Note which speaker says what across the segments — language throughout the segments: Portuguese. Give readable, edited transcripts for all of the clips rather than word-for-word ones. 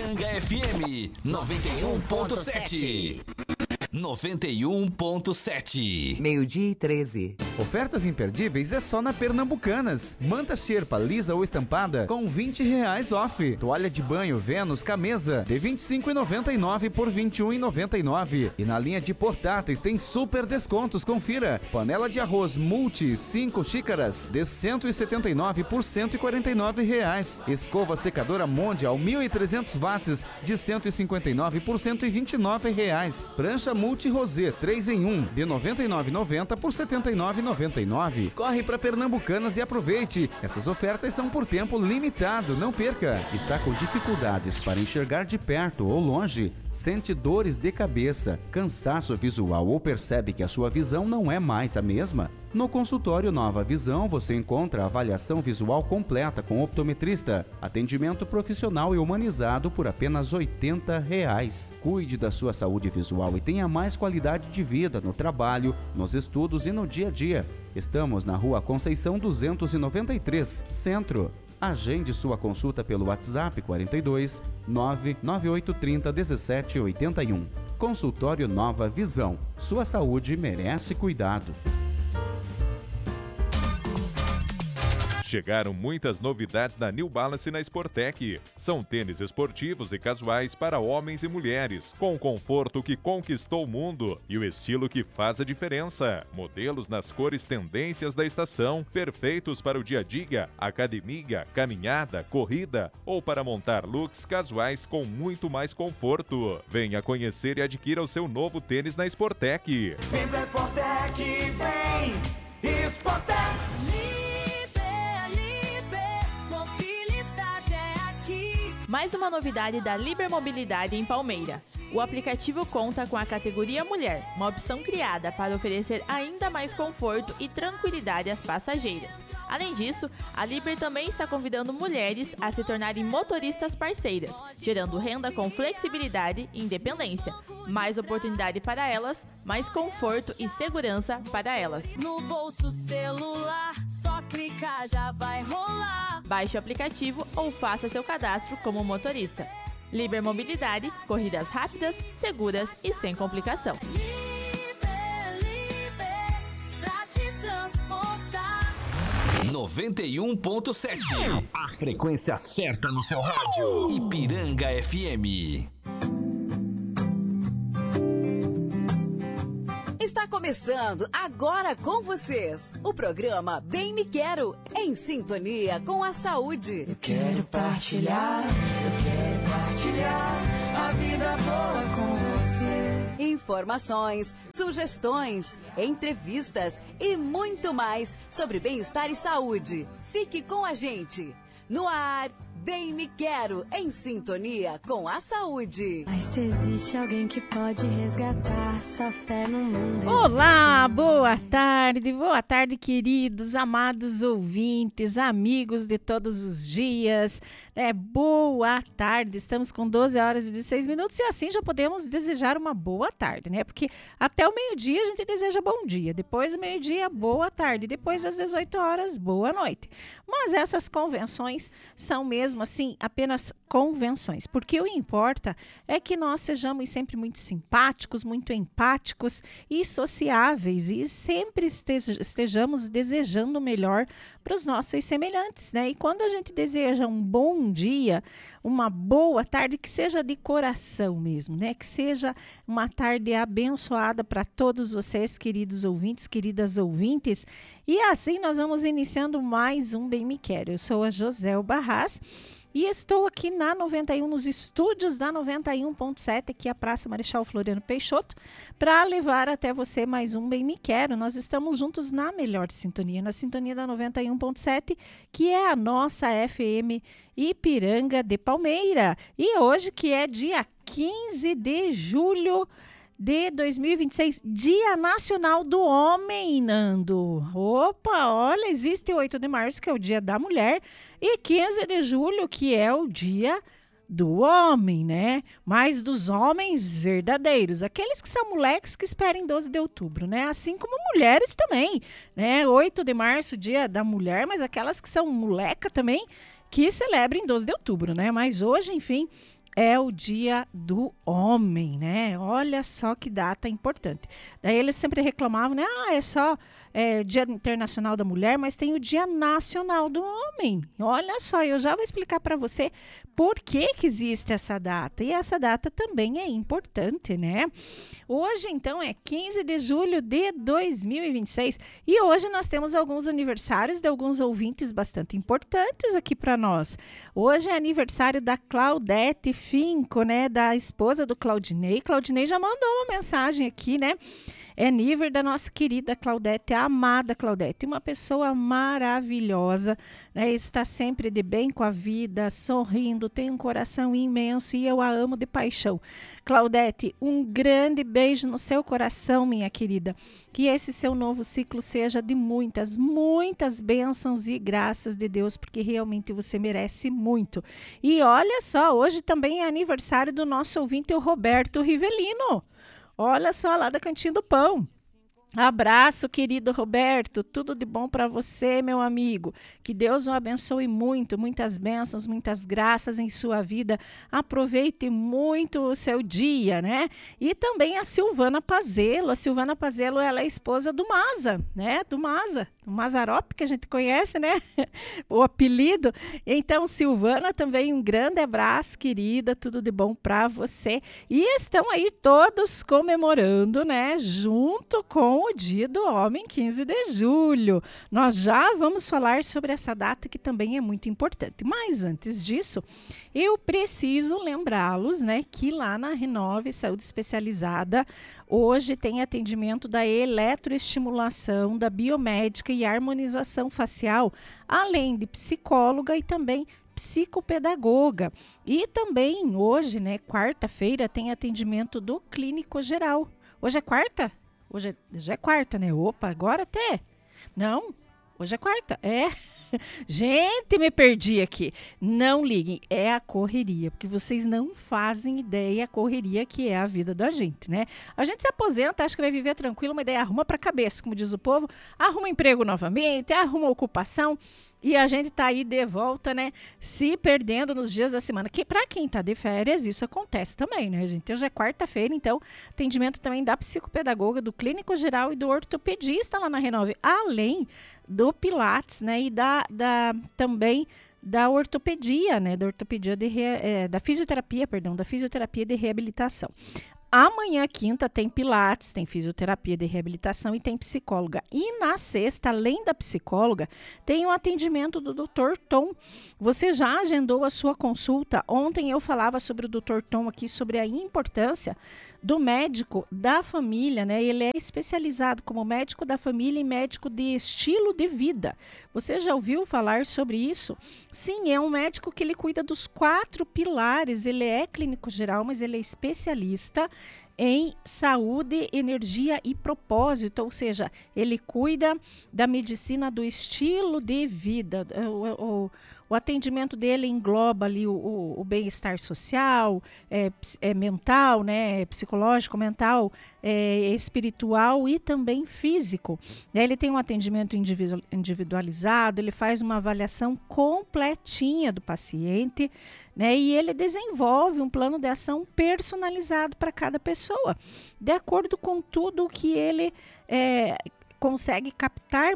Speaker 1: Ipiranga FM 91.7. 91.7.
Speaker 2: 12:13.
Speaker 3: Ofertas imperdíveis é só na Pernambucanas. Manta xerpa lisa ou estampada com R$20 off. Toalha de banho Vênus Camesa de R$25,99 por R$21,99. E na linha de portáteis tem super descontos, confira. Panela de arroz Multi 5 xícaras de R$179 por R$149. Escova secadora Mondial 1.300 watts de R$159 por R$129. Prancha Multi Rosé 3 em 1 de R$99,90 por R$79,99. Corre para Pernambucanas e aproveite. Essas ofertas são por tempo limitado, não perca. Está com dificuldades para enxergar de perto ou longe? Sente dores de cabeça, cansaço visual ou percebe que a sua visão não é mais a mesma? No consultório Nova Visão você encontra avaliação visual completa com optometrista, atendimento profissional e humanizado por apenas R$80. Cuide da sua saúde visual e tenha mais qualidade de vida no trabalho, nos estudos e no dia a dia. Estamos na Rua Conceição 293, Centro. Agende sua consulta pelo WhatsApp 42 99830 1781. Consultório Nova Visão. Sua saúde merece cuidado.
Speaker 4: Chegaram muitas novidades da New Balance na Sportec. São tênis esportivos e casuais para homens e mulheres, com o conforto que conquistou o mundo e o estilo que faz a diferença. Modelos nas cores tendências da estação, perfeitos para o dia a dia, academia, caminhada, corrida ou para montar looks casuais com muito mais conforto. Venha conhecer e adquira o seu novo tênis na Sportec.
Speaker 5: Vem pra Sportec, vem! Sportec!
Speaker 6: Mais uma novidade da Liber Mobilidade em Palmeira. O aplicativo conta com a categoria Mulher, uma opção criada para oferecer ainda mais conforto e tranquilidade às passageiras. Além disso, a Liber também está convidando mulheres a se tornarem motoristas parceiras, gerando renda com flexibilidade e independência. Mais oportunidade para elas, mais conforto e segurança para elas.
Speaker 7: No bolso celular, só clicar já vai rolar.
Speaker 6: Baixe o aplicativo ou faça seu cadastro como motorista. Liber Mobilidade, corridas rápidas, seguras e sem complicação.
Speaker 7: Liber, pra te transportar.
Speaker 1: 91.7. A frequência certa no seu rádio. Ipiranga FM.
Speaker 2: Está começando agora com vocês o programa Bem Me Quero, em sintonia com a saúde.
Speaker 5: Eu quero partilhar a vida boa com você.
Speaker 2: Informações, sugestões, entrevistas e muito mais sobre bem-estar e saúde. Fique com a gente. No ar, Bem Me Quero, em sintonia com a saúde.
Speaker 8: Mas se existe alguém que pode resgatar sua fé no mundo.
Speaker 9: Olá, boa tarde, queridos, amados ouvintes, amigos de todos os dias. Boa tarde, estamos com 12h16 e assim já podemos desejar uma boa tarde, né? Porque até o meio-dia a gente deseja bom dia, depois do meio-dia, boa tarde, depois das 18h, boa noite. Mas essas convenções são mesmo assim apenas convenções, porque o importa é que nós sejamos sempre muito simpáticos, muito empáticos e sociáveis e sempre estejamos desejando o melhor para os nossos semelhantes, né? E quando a gente deseja um bom dia, uma boa tarde, que seja de coração mesmo, né? Que seja uma tarde abençoada para todos vocês, queridos ouvintes, queridas ouvintes. E assim nós vamos iniciando mais um Bem Me Quero. Eu sou a José Barras e estou aqui na 91, nos estúdios da 91.7, aqui a Praça Marechal Floriano Peixoto, para levar até você mais um Bem Me Quero. Nós estamos juntos na melhor sintonia, na sintonia da 91.7, que é a nossa FM Ipiranga de Palmeira. E hoje, que é dia 15 de julho de 2026, Dia Nacional do Homem, Nando. Opa, olha, existe o 8 de março, que é o Dia da Mulher, e 15 de julho, que é o Dia do Homem, né? Mas dos homens verdadeiros, aqueles que são moleques que esperem 12 de outubro, né? Assim como mulheres também, né? 8 de março, Dia da Mulher, mas aquelas que são moleca também, que celebrem 12 de outubro, né? Mas hoje, enfim, é o Dia do Homem, né? Olha só que data importante. Daí eles sempre reclamavam, né? É só Dia Internacional da Mulher, mas tem o Dia Nacional do Homem. Olha só, eu já vou explicar para você por que existe essa data. E essa data também é importante, né? Hoje, então, é 15 de julho de 2026. E hoje nós temos alguns aniversários de alguns ouvintes bastante importantes aqui para nós. Hoje é aniversário da Claudete Finco, né? Da esposa do Claudinei. Claudinei já mandou uma mensagem aqui, né? É nível da nossa querida Claudete, a amada Claudete, uma pessoa maravilhosa, né? Está sempre de bem com a vida, sorrindo, tem um coração imenso e eu a amo de paixão. Claudete, um grande beijo no seu coração, minha querida. Que esse seu novo ciclo seja de muitas, muitas bênçãos e graças de Deus, porque realmente você merece muito. E olha só, hoje também é aniversário do nosso ouvinte, o Roberto Rivelino. Olha só, lá da Cantinho do Pão. Abraço, querido Roberto. Tudo de bom para você, meu amigo. Que Deus o abençoe muito, muitas bênçãos, muitas graças em sua vida. Aproveite muito o seu dia, né? E também a Silvana Pazelo. A Silvana Pazelo, ela é esposa do Maza, né? Do Maza, o Mazarop, que a gente conhece, né? O apelido. Então, Silvana, também um grande abraço, querida. Tudo de bom para você. E estão aí todos comemorando, né? Junto com o Dia do Homem, 15 de julho. Nós já vamos falar sobre essa data que também é muito importante. Mas antes disso, eu preciso lembrá-los, né, que lá na Renove Saúde Especializada, hoje tem atendimento da eletroestimulação, da biomédica e harmonização facial, além de psicóloga e também psicopedagoga. E também hoje, né, quarta-feira, tem atendimento do clínico geral. Hoje é quarta? Hoje já é quarta, né? Opa, agora até. Não, hoje é quarta. Gente, me perdi aqui. Não liguem, é a correria, porque vocês não fazem ideia a correria que é a vida da gente, né? A gente se aposenta, acha que vai viver tranquilo, mas daí arruma pra cabeça, como diz o povo, arruma emprego novamente, arruma ocupação. E a gente tá aí de volta, né? Se perdendo nos dias da semana. Que para quem tá de férias, isso acontece também, né, gente? Hoje é quarta-feira, então, atendimento também da psicopedagoga, do clínico geral e do ortopedista lá na Renove. Além do Pilates, né? E também da ortopedia, né? Da ortopedia da fisioterapia, da fisioterapia de reabilitação. Amanhã, quinta, tem Pilates, tem fisioterapia de reabilitação e tem psicóloga. E na sexta, além da psicóloga, tem o atendimento do Dr. Tom. Você já agendou a sua consulta? Ontem eu falava sobre o Dr. Tom aqui, sobre a importância do médico da família, né? Ele é especializado como médico da família e médico de estilo de vida. Você já ouviu falar sobre isso? Sim, é um médico que ele cuida dos 4 pilares. Ele é clínico geral, mas ele é especialista em saúde, energia e propósito, ou seja, ele cuida da medicina do estilo de vida. O atendimento dele engloba ali o bem-estar social, mental, né, psicológico, mental, espiritual e também físico. Ele tem um atendimento individualizado, ele faz uma avaliação completinha do paciente, né, e ele desenvolve um plano de ação personalizado para cada pessoa, de acordo com tudo o que ele consegue captar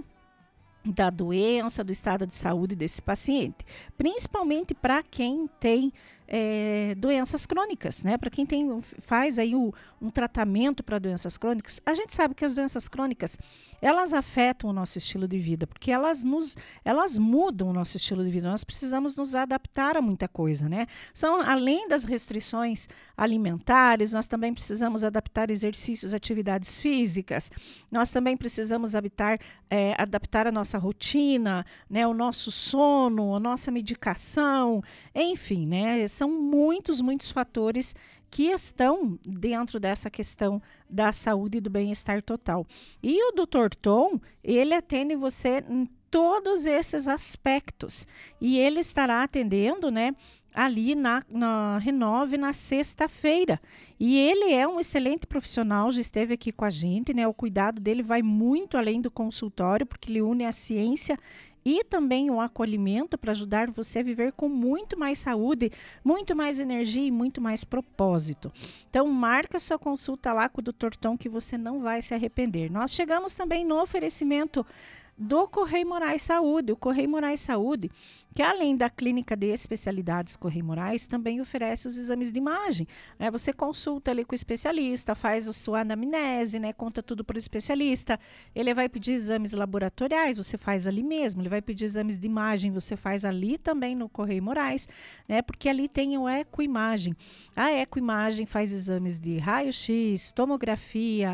Speaker 9: da doença, do estado de saúde desse paciente, principalmente para quem tem doenças crônicas, né? Para quem faz aí um tratamento para doenças crônicas, a gente sabe que as doenças crônicas, elas afetam o nosso estilo de vida, porque elas mudam o nosso estilo de vida. Nós precisamos nos adaptar a muita coisa, né? Além das restrições alimentares, nós também precisamos adaptar exercícios, atividades físicas. Nós também precisamos adaptar a nossa rotina, né? O nosso sono, a nossa medicação, enfim, né? São muitos fatores que estão dentro dessa questão da saúde e do bem-estar total. E o Dr. Tom, ele atende você em todos esses aspectos. E ele estará atendendo, né, ali na Renove na sexta-feira. E ele é um excelente profissional, já esteve aqui com a gente, né? O cuidado dele vai muito além do consultório, porque ele une a ciência e também o acolhimento para ajudar você a viver com muito mais saúde, muito mais energia e muito mais propósito. Então, marca sua consulta lá com o Dr. Tom que você não vai se arrepender. Nós chegamos também no oferecimento do Correio Moraes Saúde. O Correio Moraes Saúde, que além da clínica de especialidades Correio Moraes, também oferece os exames de imagem. Você consulta ali com o especialista, faz a sua anamnese, né? Conta tudo para o especialista. Ele vai pedir exames laboratoriais, você faz ali mesmo. Ele vai pedir exames de imagem, você faz ali também no Correio Moraes, né? Porque ali tem o Ecoimagem. A Ecoimagem faz exames de raio-x, tomografia,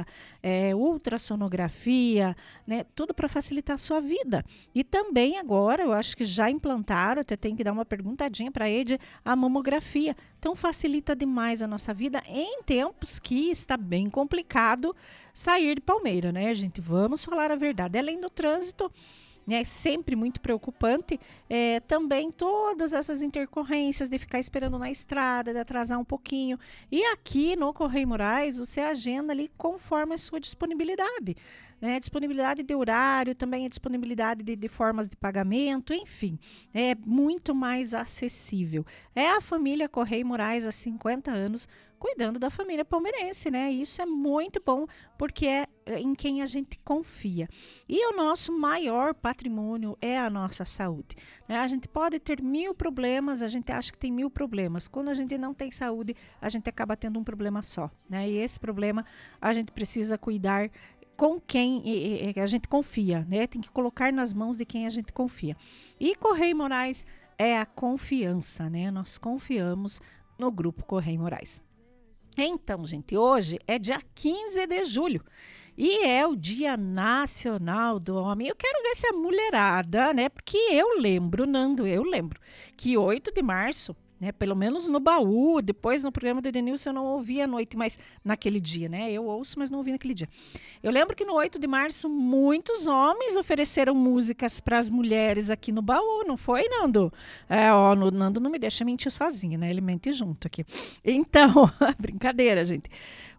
Speaker 9: ultrassonografia, né? Tudo para facilitar a sua vida. E também agora, eu acho que já implantaram, até tem que dar uma perguntadinha para ele, a mamografia. Então facilita demais a nossa vida em tempos que está bem complicado sair de Palmeira, né, gente? Vamos falar a verdade. Além do trânsito, né, sempre muito preocupante, também todas essas intercorrências de ficar esperando na estrada, de atrasar um pouquinho. E aqui no Correio Moraes, você agenda ali conforme a sua disponibilidade. Né? Disponibilidade de horário, também a disponibilidade de formas de pagamento, enfim, é muito mais acessível. É a família Correio Moraes há 50 anos, cuidando da família palmeirense, né? Isso é muito bom, porque é em quem a gente confia. E o nosso maior patrimônio é a nossa saúde, né? A gente pode ter 1000 problemas, a gente acha que tem 1000 problemas. Quando a gente não tem saúde, a gente acaba tendo um problema só, né? E esse problema a gente precisa cuidar com quem a gente confia, né? Tem que colocar nas mãos de quem a gente confia. E Correio Moraes é a confiança, né? Nós confiamos no Grupo Correio Moraes. Então, gente, hoje é dia 15 de julho e é o Dia Nacional do Homem. Eu quero ver se a mulherada, né? Porque eu lembro, Nando, que 8 de março, né, pelo menos no baú, depois no programa do Edenilson eu não ouvi à noite, mas naquele dia, né? Eu ouço, mas não ouvi naquele dia. Eu lembro que no 8 de março muitos homens ofereceram músicas para as mulheres aqui no baú, não foi, Nando? O Nando não me deixa mentir sozinho, né? Ele mente junto aqui. Então, brincadeira, gente.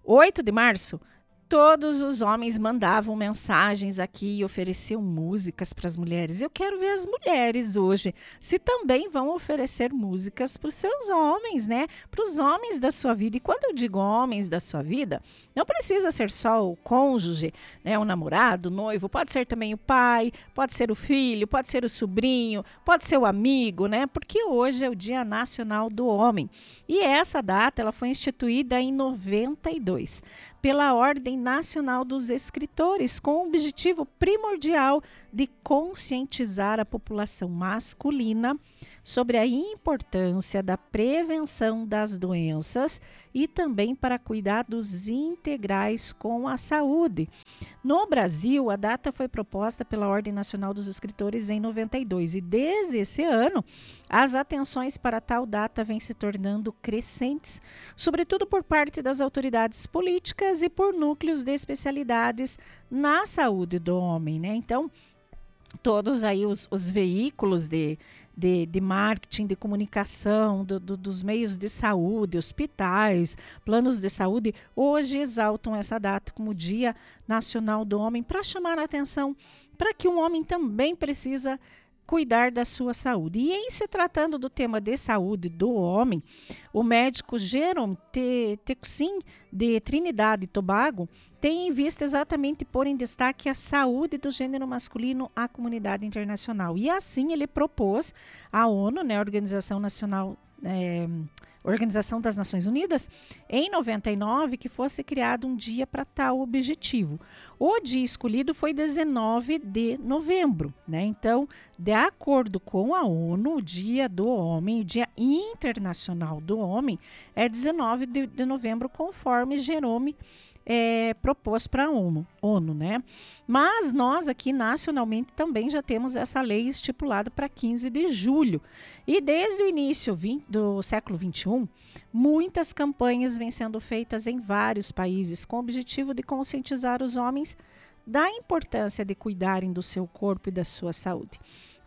Speaker 9: 8 de março, todos os homens mandavam mensagens aqui e ofereciam músicas para as mulheres. Eu quero ver as mulheres hoje se também vão oferecer músicas para os seus homens, né? Para os homens da sua vida. E quando eu digo homens da sua vida, não precisa ser só o cônjuge, né? O namorado, o noivo. Pode ser também o pai, pode ser o filho, pode ser o sobrinho, pode ser o amigo, né? Porque hoje é o Dia Nacional do Homem. E essa data ela foi instituída em 92 pela Ordem Nacional dos Escritores, com o objetivo primordial de conscientizar a população masculina sobre a importância da prevenção das doenças e também para cuidados integrais com a saúde. No Brasil, a data foi proposta pela Ordem Nacional dos Escritores em 92 e desde esse ano, as atenções para tal data vêm se tornando crescentes, sobretudo por parte das autoridades políticas e por núcleos de especialidades na saúde do homem, né? Então, todos aí os veículos de marketing, de comunicação, dos meios de saúde, hospitais, planos de saúde, hoje exaltam essa data como Dia Nacional do Homem para chamar a atenção para que um homem também precisa cuidar da sua saúde. E em se tratando do tema de saúde do homem, o médico Jerome Tecussin, de Trinidade e Tobago, tem em vista exatamente pôr em destaque a saúde do gênero masculino à comunidade internacional. E assim ele propôs à ONU, né, Organização das Nações Unidas, em 99, que fosse criado um dia para tal objetivo. O dia escolhido foi 19 de novembro, né? Então, de acordo com a ONU, o Dia do Homem, o Dia Internacional do Homem, é 19 de novembro, conforme Jerome propôs para a ONU, né? Mas nós aqui nacionalmente também já temos essa lei estipulada para 15 de julho. E desde o início do século XXI, muitas campanhas vêm sendo feitas em vários países com o objetivo de conscientizar os homens da importância de cuidarem do seu corpo e da sua saúde.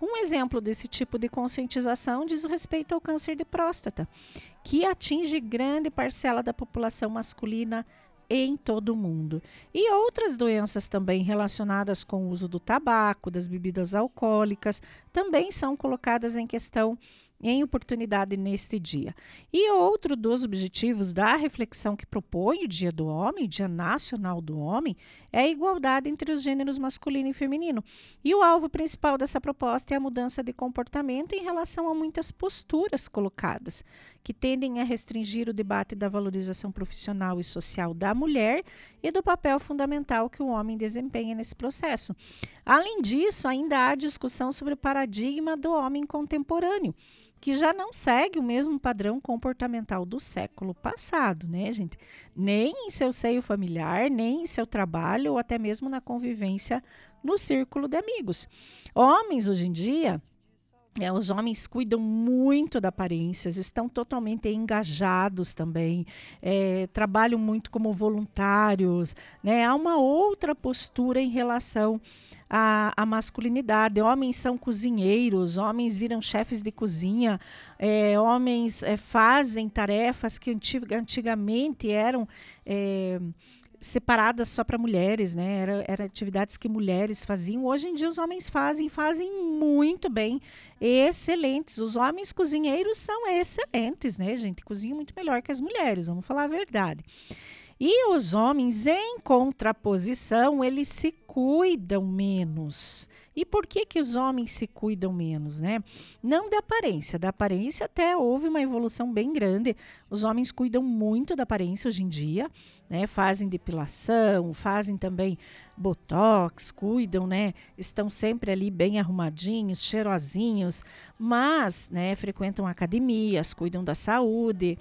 Speaker 9: Um exemplo desse tipo de conscientização diz respeito ao câncer de próstata, que atinge grande parcela da população masculina em todo o mundo. E outras doenças também relacionadas com o uso do tabaco, das bebidas alcoólicas, também são colocadas em questão em oportunidade neste dia. E outro dos objetivos da reflexão que propõe o Dia do Homem, Dia Nacional do Homem, é a igualdade entre os gêneros masculino e feminino. E o alvo principal dessa proposta é a mudança de comportamento em relação a muitas posturas colocadas, que tendem a restringir o debate da valorização profissional e social da mulher e do papel fundamental que o homem desempenha nesse processo. Além disso, ainda há discussão sobre o paradigma do homem contemporâneo, que já não segue o mesmo padrão comportamental do século passado, né, gente? Nem em seu seio familiar, nem em seu trabalho ou até mesmo na convivência no círculo de amigos. Homens, hoje em dia, os homens cuidam muito da aparência, estão totalmente engajados também, trabalham muito como voluntários, né? Há uma outra postura em relação à masculinidade. Homens são cozinheiros, homens viram chefes de cozinha, homens fazem tarefas que antigamente eram separadas só para mulheres, né? Eram atividades que mulheres faziam. Hoje em dia os homens fazem muito bem, excelentes. Os homens cozinheiros são excelentes, né, gente? Cozinham muito melhor que as mulheres, vamos falar a verdade. E os homens, em contraposição, eles se cuidam menos. E por que os homens se cuidam menos, né? Não da aparência até houve uma evolução bem grande. Os homens cuidam muito da aparência hoje em dia, né? Fazem depilação, fazem também botox, cuidam, né? Estão sempre ali bem arrumadinhos, cheirosinhos, mas, né, frequentam academias, cuidam da saúde,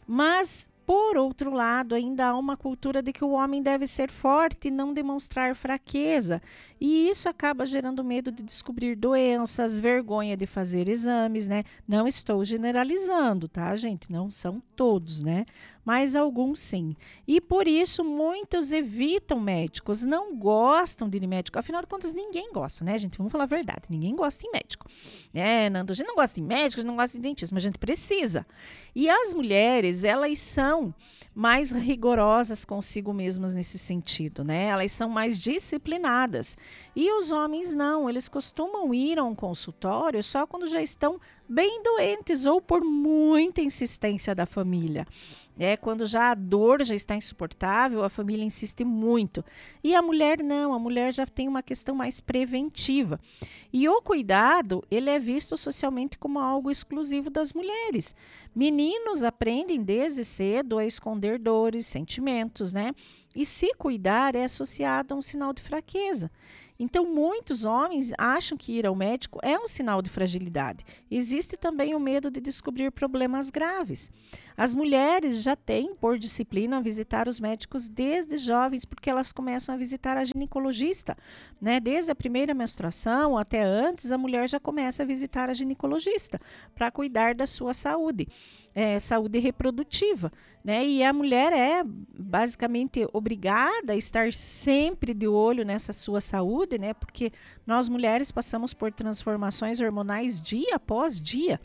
Speaker 9: mas por outro lado, ainda há uma cultura de que o homem deve ser forte e não demonstrar fraqueza. E isso acaba gerando medo de descobrir doenças, vergonha de fazer exames, né? Não estou generalizando, tá, gente? Não são todos, né? Mas alguns sim. E por isso muitos evitam médicos, não gostam de ir médico. Afinal de contas, ninguém gosta, né, gente? Vamos falar a verdade, ninguém gosta de médico. Nando, a gente não gosta de médico, a gente não gosta de dentista, mas a gente precisa. E as mulheres, elas são mais rigorosas consigo mesmas nesse sentido, né? Elas são mais disciplinadas. E os homens não, eles costumam ir a um consultório só quando já estão bem doentes ou por muita insistência da família. Quando já a dor já está insuportável, a família insiste muito. E a mulher não, a mulher já tem uma questão mais preventiva. E o cuidado, ele é visto socialmente como algo exclusivo das mulheres. Meninos aprendem desde cedo a esconder dores, sentimentos, né? E se cuidar é associado a um sinal de fraqueza. Então, muitos homens acham que ir ao médico é um sinal de fragilidade. Existe também o medo de descobrir problemas graves. As mulheres já têm, por disciplina, visitar os médicos desde jovens, porque elas começam a visitar a ginecologista, né? Desde a primeira menstruação até antes, a mulher já começa a visitar a ginecologista para cuidar da sua saúde. Saúde reprodutiva, né? E a mulher é basicamente obrigada a estar sempre de olho nessa sua saúde, né? Porque nós mulheres passamos por transformações hormonais dia após dia.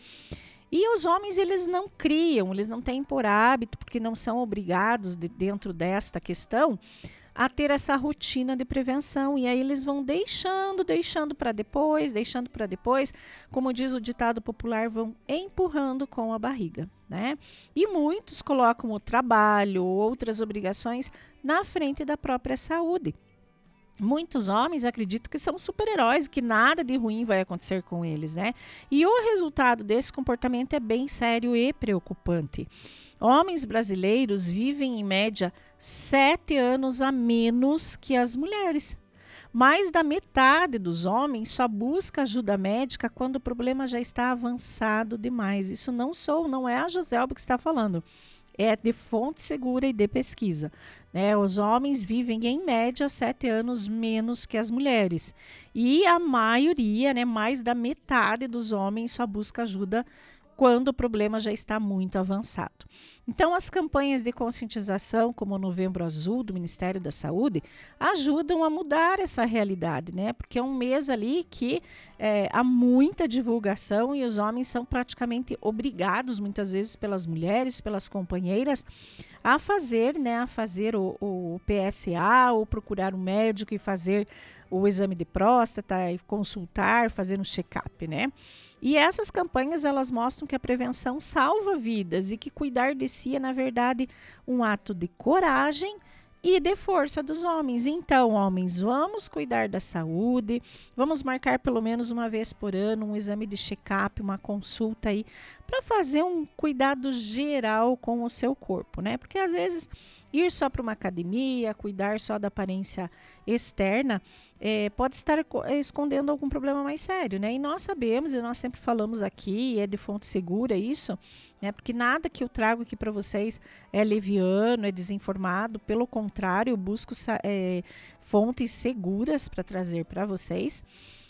Speaker 9: E os homens, eles não criam, eles não têm por hábito, porque não são obrigados dentro desta questão, a ter essa rotina de prevenção. E aí eles vão deixando para depois, como diz o ditado popular, vão empurrando com a barriga, né? E muitos colocam o trabalho, outras obrigações na frente da própria saúde. Muitos homens acreditam que são super-heróis, que nada de ruim vai acontecer com eles, né? E o resultado desse comportamento é bem sério e preocupante. Homens brasileiros vivem, em média, 7 anos a menos que as mulheres. Mais da metade dos homens só busca ajuda médica quando o problema já está avançado demais. Isso não é a Joselba que está falando. É de fonte segura e de pesquisa, né? Os homens vivem, em média, 7 anos menos que as mulheres. E a maioria, né, mais da metade dos homens só busca ajuda quando o problema já está muito avançado. Então, as campanhas de conscientização, como o Novembro Azul do Ministério da Saúde, ajudam a mudar essa realidade, né? Porque é um mês ali que há muita divulgação e os homens são praticamente obrigados, muitas vezes pelas mulheres, pelas companheiras, a fazer, né? A fazer o PSA ou procurar um médico e fazer o exame de próstata e consultar, fazer um check-up, né? E essas campanhas, elas mostram que a prevenção salva vidas e que cuidar de si é, na verdade, um ato de coragem e de força dos homens. Então, homens, vamos cuidar da saúde, vamos marcar pelo menos uma vez por ano um exame de check-up, uma consulta aí, para fazer um cuidado geral com o seu corpo, né? Porque às vezes ir só para uma academia, cuidar só da aparência externa, pode estar escondendo algum problema mais sério, né? E nós sabemos, e nós sempre falamos aqui, é de fonte segura isso, né? Porque nada que eu trago aqui para vocês é leviano, é desinformado, pelo contrário, eu busco fontes seguras para trazer para vocês.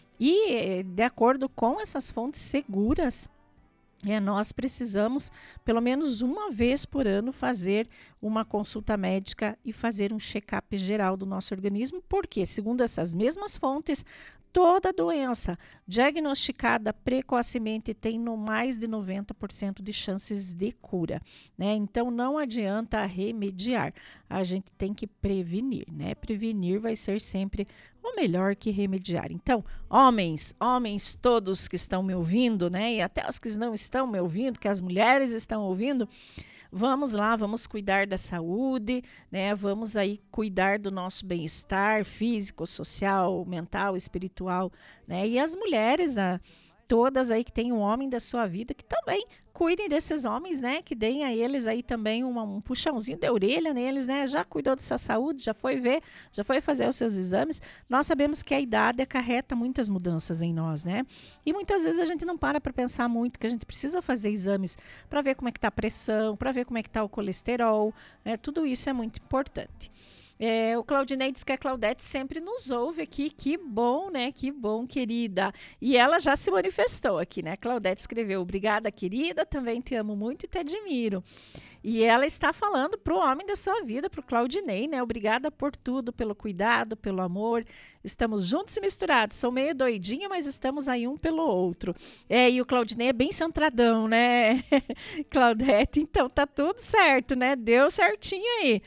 Speaker 9: E de acordo com essas fontes seguras, nós precisamos, pelo menos uma vez por ano, fazer uma consulta médica e fazer um check-up geral do nosso organismo, porque, segundo essas mesmas fontes, toda doença diagnosticada precocemente tem no mais de 90% de chances de cura, né? Então, não adianta remediar, a gente tem que prevenir, né? Prevenir vai ser sempre o melhor que remediar. Então, homens todos que estão me ouvindo, né? E até os que não estão me ouvindo, que as mulheres estão ouvindo, vamos lá, vamos cuidar da saúde, né? Vamos aí cuidar do nosso bem-estar físico, social, mental, espiritual, né? E as mulheres, todas aí que tem um homem da sua vida, que também cuidem desses homens, né? Que deem a eles aí também um puxãozinho de orelha neles, né? Já cuidou da sua saúde, já foi ver, já foi fazer os seus exames. Nós sabemos que a idade acarreta muitas mudanças em nós, né? E muitas vezes a gente não para pensar muito que a gente precisa fazer exames para ver como é que está a pressão, para ver como é que está o colesterol, né? Tudo isso é muito importante. O Claudinei diz que a Claudete sempre nos ouve aqui. Que bom, né? Que bom, querida. E ela já se manifestou aqui, né? Claudete escreveu: obrigada, querida, também te amo muito e te admiro. E ela está falando para o homem da sua vida, para o Claudinei, né? Obrigada por tudo, pelo cuidado, pelo amor. Estamos juntos e misturados. Sou meio doidinha, mas estamos aí um pelo outro. E o Claudinei é bem centradão, né? Claudete, então tá tudo certo, né? Deu certinho aí.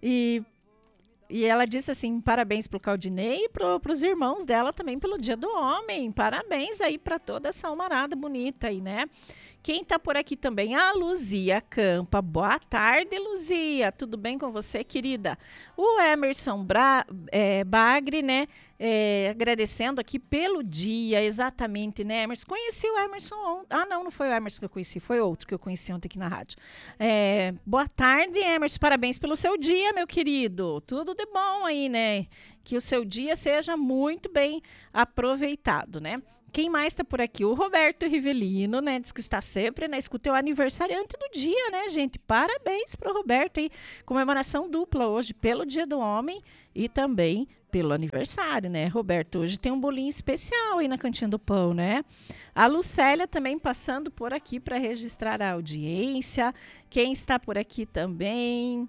Speaker 9: E ela disse assim, parabéns para o Claudinei e para os irmãos dela também pelo Dia do Homem. Parabéns aí para toda essa almarada bonita aí, né? Quem está por aqui também? A Luzia Campa. Boa tarde, Luzia. Tudo bem com você, querida? O Emerson Bagre, né? Agradecendo aqui pelo dia, exatamente, né, Emerson? Conheci o Emerson ontem. Não foi o Emerson que eu conheci, foi outro que eu conheci ontem aqui na rádio. Boa tarde, Emerson. Parabéns pelo seu dia, meu querido. Tudo de bom aí, né? Que o seu dia seja muito bem aproveitado, né? Quem mais está por aqui? O Roberto Rivelino, né? Diz que está sempre na escuta. É o aniversariante do dia, né, gente? Parabéns para o Roberto aí. Comemoração dupla hoje pelo Dia do Homem e também pelo aniversário, né, Roberto? Hoje tem um bolinho especial aí na Cantinha do Pão, né? A Lucélia também passando por aqui para registrar a audiência. Quem está por aqui também?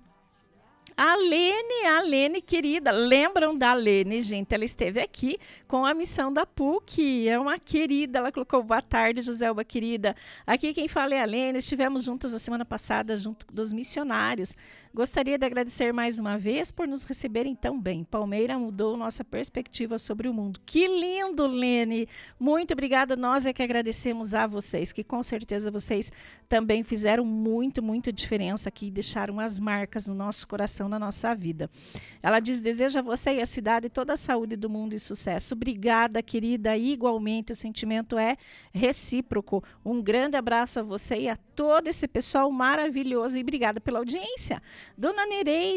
Speaker 9: A Lene, querida, lembram da Lene, gente? Ela esteve aqui com a missão da PUC, é uma querida, ela colocou boa tarde, Joselba, querida. Aqui quem fala é a Lene, estivemos juntas a semana passada, junto dos missionários. Gostaria de agradecer mais uma vez por nos receberem tão bem. Palmeira mudou nossa perspectiva sobre o mundo. Que lindo, Lene! Muito obrigada, nós é que agradecemos a vocês, que com certeza vocês também fizeram muito, muita diferença aqui, deixaram as marcas no nosso coração, na nossa vida. Ela diz, deseja a você e a cidade toda a saúde do mundo e sucesso. Obrigada, querida, igualmente, o sentimento é recíproco. Um grande abraço a você e a todo esse pessoal maravilhoso e obrigada pela audiência. Dona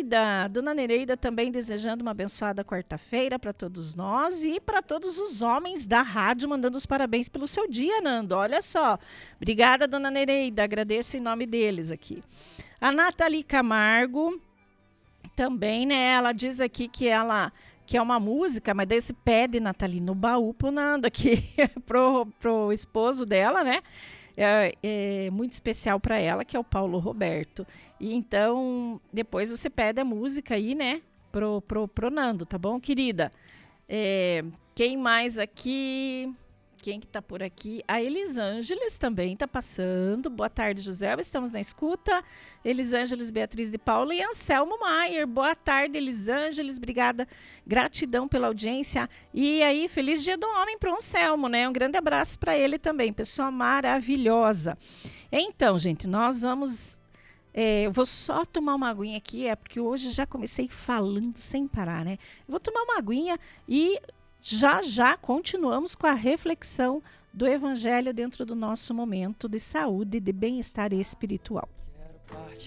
Speaker 9: Nereida também desejando uma abençoada quarta-feira para todos nós e para todos os homens da rádio, mandando os parabéns pelo seu dia, Nando. Olha só. Obrigada, Dona Nereida, agradeço em nome deles aqui. A Nathalie Camargo também, né? Ela diz aqui que ela quer uma música, mas daí se pede, Nathalie, no baú pro Nando aqui, pro esposo dela, né? é muito especial para ela, que é o Paulo Roberto. E então, depois você pede a música aí, né, pro Nando, tá bom, querida? Quem mais aqui? Quem que tá por aqui? A Elisângeles também tá passando. Boa tarde, José. Estamos na escuta. Elisângeles, Beatriz de Paula e Anselmo Maier. Boa tarde, Elisângeles. Obrigada. Gratidão pela audiência. E aí, feliz Dia do Homem pro Anselmo, né? Um grande abraço para ele também. Pessoa maravilhosa. Então, gente, nós vamos... eu vou só tomar uma aguinha aqui, porque hoje já comecei falando sem parar, né? Eu vou tomar uma aguinha e... Já continuamos com a reflexão do Evangelho dentro do nosso momento de saúde e de bem-estar espiritual.